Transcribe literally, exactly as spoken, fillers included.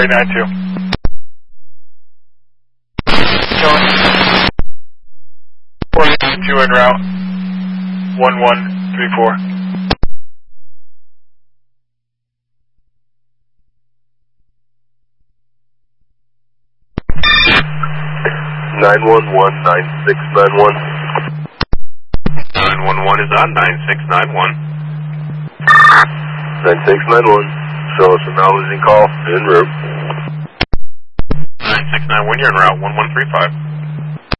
eight nine two. Showing four eight two en route, one one three four. nine one one, nine six nine one. nine one one is on nine six nine one. nine six nine one. Show us an now losing call en route. nine six nine one, you're en route one one three five.